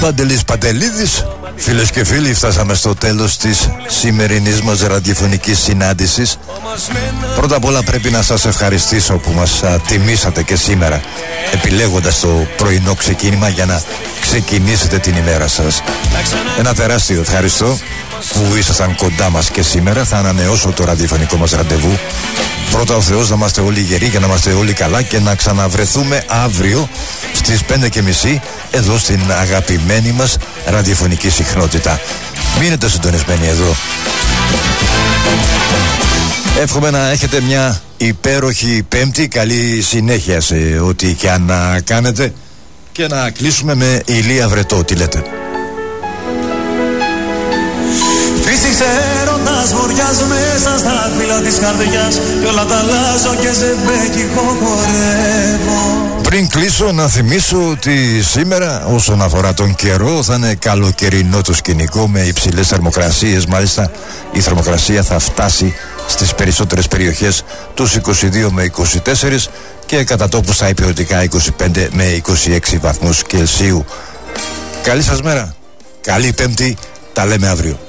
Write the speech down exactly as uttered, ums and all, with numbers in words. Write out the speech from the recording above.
Παντελής Παντελίδης. Φίλες και φίλοι, φτάσαμε στο τέλος της σημερινής μας ραδιοφωνικής συνάντησης. Πρώτα απ' όλα πρέπει να σας ευχαριστήσω που μας α, τιμήσατε και σήμερα, επιλέγοντας το πρωινό ξεκίνημα για να ξεκινήσετε την ημέρα σας. Ένα τεράστιο ευχαριστώ που ήσασταν κοντά μας και σήμερα. Θα ανανεώσω το ραδιοφωνικό μας ραντεβού. Πρώτα ο Θεός να είμαστε όλοι γεροί και να είμαστε όλοι καλά και να ξαναβρεθούμε αύριο στις πέντε και μισή εδώ στην αγαπημένη μας ραδιοφωνική συχνότητα. Μείνετε συντονισμένοι εδώ. Εύχομαι να έχετε μια υπέροχη Πέμπτη. Καλή συνέχεια σε ό,τι και αν να κάνετε. Και να κλείσουμε με Ηλία Βρετό. Τι λέτε? Φύσηξε έρωτας βοριάς μέσα στα φύλλα της καρδιάς κι όλα τα αλλάζω και σε μπέκικο χορεύω. Πριν κλείσω να θυμίσω ότι σήμερα όσον αφορά τον καιρό θα είναι καλοκαιρινό το σκηνικό με υψηλές θερμοκρασίες. Μάλιστα η θερμοκρασία θα φτάσει στις περισσότερες περιοχές τους είκοσι δύο με είκοσι τέσσερα και κατά τόπους στα υπηρετικά είκοσι πέντε με είκοσι έξι βαθμούς Κελσίου. Καλή σας μέρα, καλή Πέμπτη, τα λέμε αύριο.